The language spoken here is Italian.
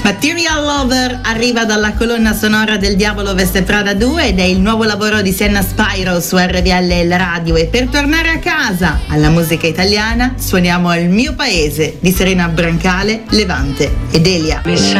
Material Lover arriva dalla colonna sonora del Diavolo Veste Prada 2 ed è il nuovo lavoro di Senna Spyro su RVL Radio. E per tornare a casa alla musica italiana suoniamo Il mio paese di Serena Brancale, Levante ed Elia.